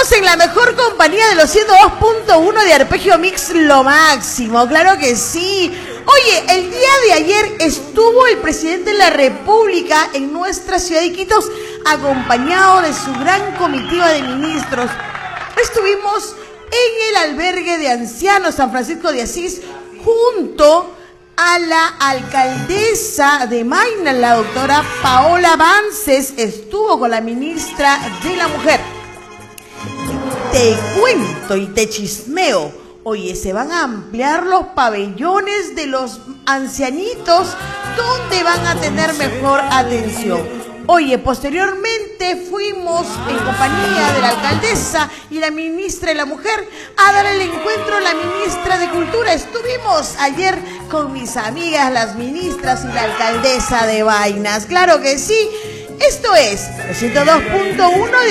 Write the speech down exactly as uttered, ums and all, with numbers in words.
Estamos en la mejor compañía de los ciento dos punto uno de Arpegio Mix, lo máximo, claro que sí. Oye, el día de ayer estuvo el presidente de la República en nuestra ciudad de Iquitos, acompañado de su gran comitiva de ministros. Estuvimos en el albergue de ancianos San Francisco de Asís, junto a la alcaldesa de Mayna, la doctora Paola Vances. Estuvo con la ministra de la Mujer. Te cuento y te chismeo. Oye, se van a ampliar los pabellones de los ancianitos, donde van a tener mejor atención. Oye, posteriormente fuimos en compañía de la alcaldesa y la ministra de la Mujer a dar el encuentro a la ministra de Cultura. Estuvimos ayer con mis amigas, las ministras y la alcaldesa de Vainas. Claro que sí. Esto es ciento dos punto uno de